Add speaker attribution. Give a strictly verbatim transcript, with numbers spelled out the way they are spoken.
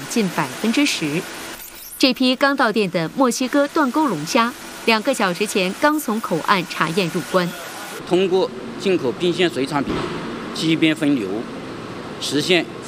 Speaker 1: 近百分之十。这批刚到店的墨西哥断沟龙虾，两个小时前刚从口岸查验入关。
Speaker 2: 通过进口并线水产品基边分流，实现